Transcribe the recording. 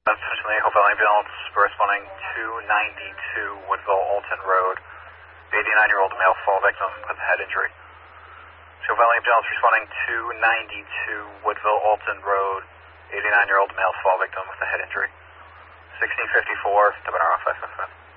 Essentially, Hopewell Ambulance responding 292 Woodville Alton Road. 89-year-old male fall victim with head injury. Hopewell Ambulance responding 292 Woodville Alton Road. 89-year-old male fall victim with a head injury. 1654 to Monaro 555.